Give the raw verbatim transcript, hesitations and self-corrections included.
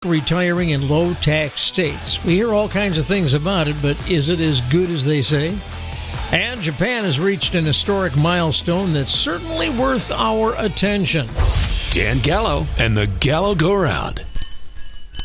retiring in low-tax states. We hear all kinds of things about it, but is it as good as they say? And Japan has reached an historic milestone that's certainly worth our attention. Dan Gallo and the Gallo Go Round.